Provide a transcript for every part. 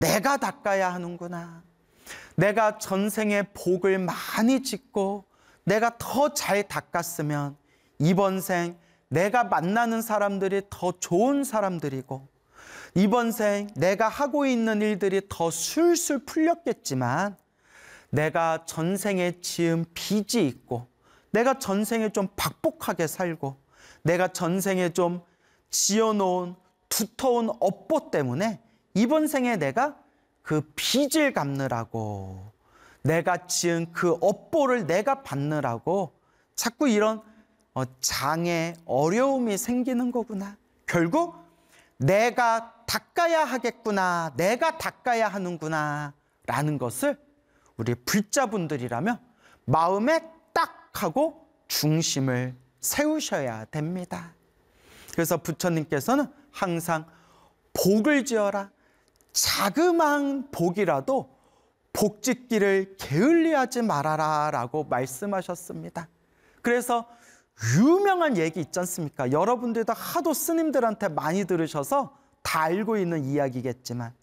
내가 닦아야 하는구나. 내가 전생에 복을 많이 짓고 내가 더 잘 닦았으면 이번 생 내가 만나는 사람들이 더 좋은 사람들이고 이번 생 내가 하고 있는 일들이 더 술술 풀렸겠지만 내가 전생에 지은 빚이 있고 내가 전생에 좀 박복하게 살고 내가 전생에 좀 지어놓은 두터운 업보 때문에 이번 생에 내가 그 빚을 갚느라고 내가 지은 그 업보를 내가 받느라고 자꾸 이런 장애, 어려움이 생기는 거구나. 결국 내가 닦아야 하겠구나, 내가 닦아야 하는구나 라는 것을 우리 불자분들이라면 마음에 딱 하고 중심을 세우셔야 됩니다. 그래서 부처님께서는 항상 복을 지어라. 자그마한 복이라도 복짓기를 게을리하지 말아라 라고 말씀하셨습니다. 그래서 유명한 얘기 있지 않습니까? 여러분들도 하도 스님들한테 많이 들으셔서 다 알고 있는 이야기겠지만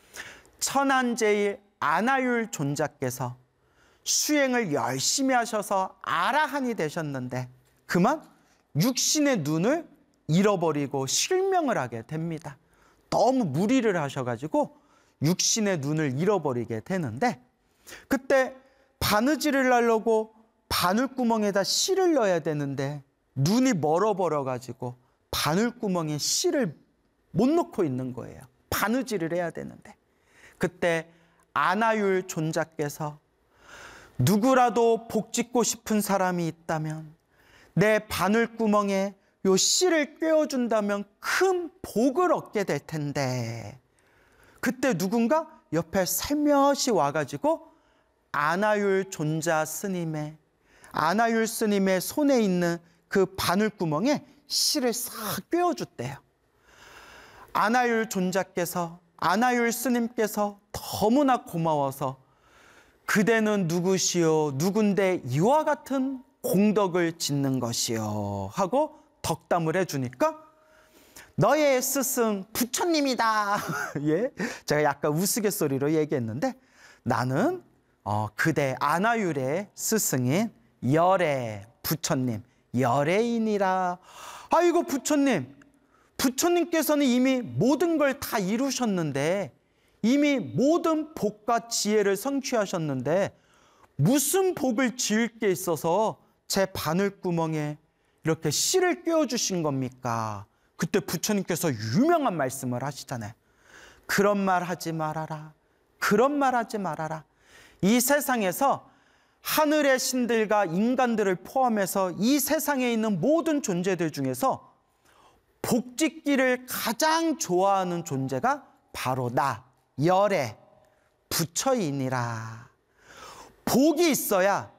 천안제일 안하율 존자께서 수행을 열심히 하셔서 아라한이 되셨는데 그만 육신의 눈을 잃어버리고 실명을 하게 됩니다. 너무 무리를 하셔가지고 육신의 눈을 잃어버리게 되는데 그때 바느질을 하려고 바늘구멍에다 실을 넣어야 되는데 눈이 멀어버려가지고 바늘구멍에 실을 못 넣고 있는 거예요. 바느질을 해야 되는데 그때 안하율 존자께서 누구라도 복짓고 싶은 사람이 있다면 내 바늘구멍에 요 실을 꿰어준다면 큰 복을 얻게 될 텐데 그때 누군가 옆에 살며시 와가지고 안하율 존자 스님의 안하율 스님의 손에 있는 그 바늘구멍에 실을 싹 꿰어줬대요. 안하율 존자께서 안하율 스님께서 너무나 고마워서 그대는 누구시오? 누군데 이와 같은 공덕을 짓는 것이요? 하고 덕담을 해주니까 너의 스승 부처님이다. 예? 제가 약간 우스갯소리로 얘기했는데 나는 그대 안하율의 스승인 열애 부처님 열애인이라. 아이고 부처님, 부처님께서는 이미 모든 걸 다 이루셨는데 이미 모든 복과 지혜를 성취하셨는데 무슨 복을 지을 게 있어서 제 바늘구멍에 이렇게 실을 꿰어주신 겁니까? 그때 부처님께서 유명한 말씀을 하시잖아요. 그런 말 하지 말아라. 그런 말 하지 말아라. 이 세상에서 하늘의 신들과 인간들을 포함해서 이 세상에 있는 모든 존재들 중에서 복짓기를 가장 좋아하는 존재가 바로 나, 열애, 부처이니라. 복이 있어야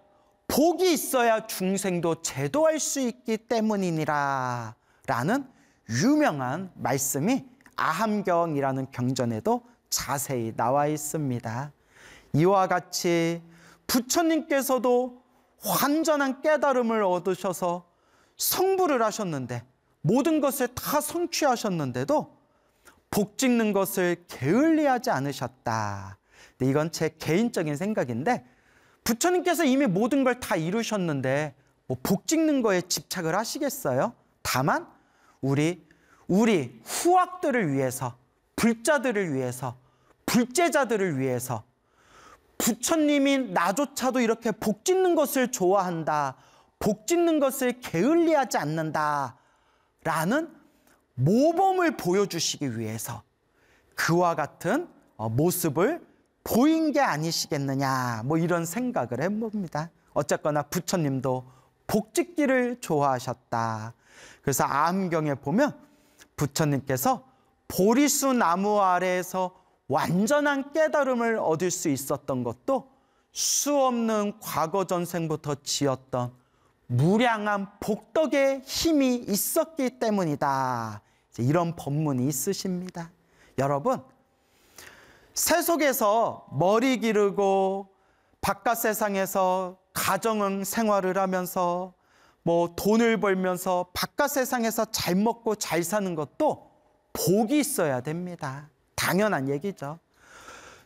중생도 제도할 수 있기 때문이니라 라는 유명한 말씀이 아함경이라는 경전에도 자세히 나와 있습니다. 이와 같이 부처님께서도 완전한 깨달음을 얻으셔서 성불을 하셨는데 모든 것을 다 성취하셨는데도 복짓는 것을 게을리하지 않으셨다. 근데 이건 제 개인적인 생각인데 부처님께서 이미 모든 걸 다 이루셨는데 뭐 복짓는 거에 집착을 하시겠어요? 다만 우리 후학들을 위해서, 불자들을 위해서, 불제자들을 위해서 부처님인 나조차도 이렇게 복짓는 것을 좋아한다, 복짓는 것을 게을리하지 않는다 라는 모범을 보여주시기 위해서 그와 같은 모습을 보인 게 아니시겠느냐, 뭐 이런 생각을 해봅니다. 어쨌거나 부처님도 복짓기를 좋아하셨다. 그래서 아함경에 보면 부처님께서 보리수 나무 아래에서 완전한 깨달음을 얻을 수 있었던 것도 수없는 과거 전생부터 지었던 무량한 복덕의 힘이 있었기 때문이다. 이런 법문이 있으십니다. 여러분, 세속에서 머리 기르고 바깥 세상에서 가정 생활을 하면서 뭐 돈을 벌면서 바깥 세상에서 잘 먹고 잘 사는 것도 복이 있어야 됩니다. 당연한 얘기죠.